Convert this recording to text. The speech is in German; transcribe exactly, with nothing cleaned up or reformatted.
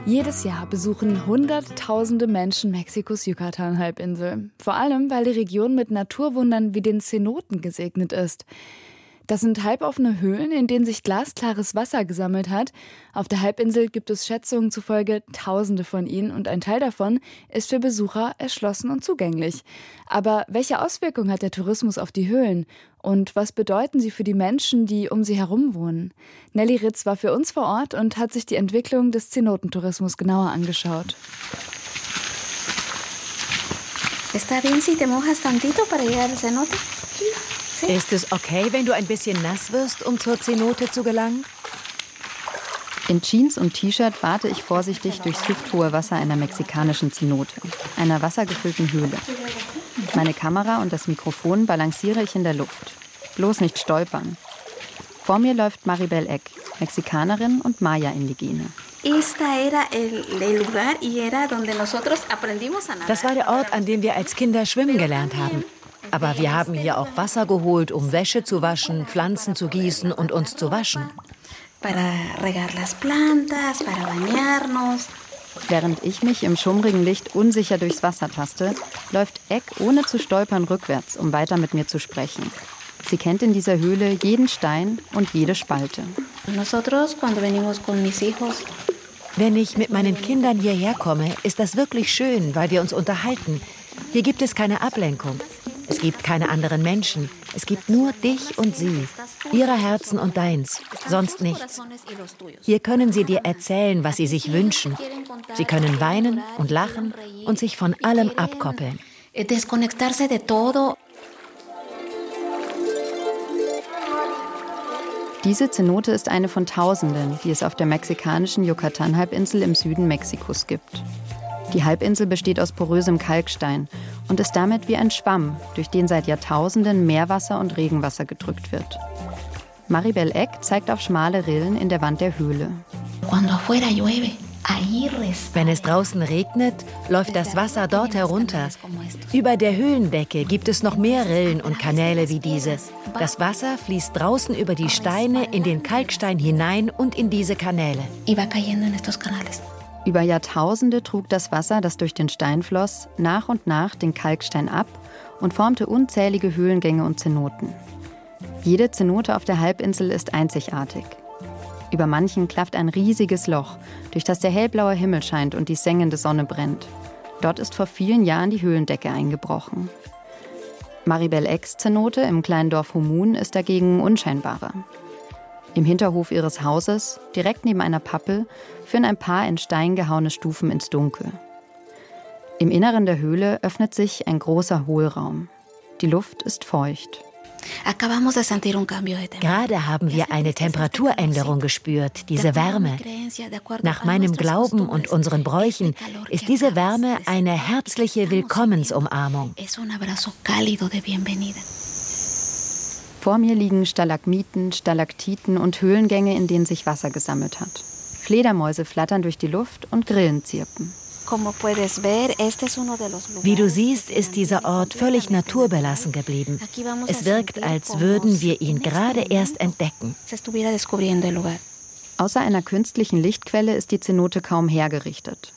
Jedes Jahr besuchen Hunderttausende Menschen Mexikos Yucatan-Halbinsel. Vor allem, weil die Region mit Naturwundern wie den Cenoten gesegnet ist. Das sind halboffene Höhlen, in denen sich glasklares Wasser gesammelt hat. Auf der Halbinsel gibt es Schätzungen zufolge Tausende von ihnen und ein Teil davon ist für Besucher erschlossen und zugänglich. Aber welche Auswirkungen hat der Tourismus auf die Höhlen? Und was bedeuten sie für die Menschen, die um sie herum wohnen? Nelly Ritz war für uns vor Ort und hat sich die Entwicklung des Zenotentourismus genauer angeschaut. ¿Está bien si te mojas tantito para llegar al cenote? Ist es okay, wenn du ein bisschen nass wirst, um zur Cenote zu gelangen? In Jeans und T-Shirt warte ich vorsichtig durchs hüfthohe Wasser einer mexikanischen Cenote, einer wassergefüllten Höhle. Meine Kamera und das Mikrofon balanciere ich in der Luft. Bloß nicht stolpern. Vor mir läuft Maribel Eck, Mexikanerin und Maya-Indigene. Das war der Ort, an dem wir als Kinder schwimmen gelernt haben. Aber wir haben hier auch Wasser geholt, um Wäsche zu waschen, Pflanzen zu gießen und uns zu waschen. Während ich mich im schummrigen Licht unsicher durchs Wasser taste, läuft Eck ohne zu stolpern rückwärts, um weiter mit mir zu sprechen. Sie kennt in dieser Höhle jeden Stein und jede Spalte. Wenn ich mit meinen Kindern hierher komme, ist das wirklich schön, weil wir uns unterhalten. Hier gibt es keine Ablenkung. Es gibt keine anderen Menschen. Es gibt nur dich und sie, ihre Herzen und deins, sonst nichts. Hier können sie dir erzählen, was sie sich wünschen. Sie können weinen und lachen und sich von allem abkoppeln. Diese Cenote ist eine von Tausenden, die es auf der mexikanischen Yucatan-Halbinsel im Süden Mexikos gibt. Die Halbinsel besteht aus porösem Kalkstein und ist damit wie ein Schwamm, durch den seit Jahrtausenden Meerwasser und Regenwasser gedrückt wird. Maribel Eck zeigt auf schmale Rillen in der Wand der Höhle. Wenn es draußen regnet, läuft das Wasser dort herunter. Über der Höhlendecke gibt es noch mehr Rillen und Kanäle wie diese. Das Wasser fließt draußen über die Steine in den Kalkstein hinein und in diese Kanäle. Über Jahrtausende trug das Wasser, das durch den Stein floss, nach und nach den Kalkstein ab und formte unzählige Höhlengänge und Cenoten. Jede Cenote auf der Halbinsel ist einzigartig. Über manchen klafft ein riesiges Loch, durch das der hellblaue Himmel scheint und die sengende Sonne brennt. Dort ist vor vielen Jahren die Höhlendecke eingebrochen. Maribel Ecks Cenote im kleinen Dorf Humun ist dagegen unscheinbarer. Im Hinterhof ihres Hauses, direkt neben einer Pappel, führen ein paar in Stein gehauene Stufen ins Dunkel. Im Inneren der Höhle öffnet sich ein großer Hohlraum. Die Luft ist feucht. Gerade haben wir eine Temperaturänderung gespürt, diese Wärme. Nach meinem Glauben und unseren Bräuchen ist diese Wärme eine herzliche Willkommensumarmung. Vor mir liegen Stalagmiten, Stalaktiten und Höhlengänge, in denen sich Wasser gesammelt hat. Fledermäuse flattern durch die Luft und Grillen zirpen. Wie du siehst, ist dieser Ort völlig naturbelassen geblieben. Es wirkt, als würden wir ihn gerade erst entdecken. Außer einer künstlichen Lichtquelle ist die Cenote kaum hergerichtet.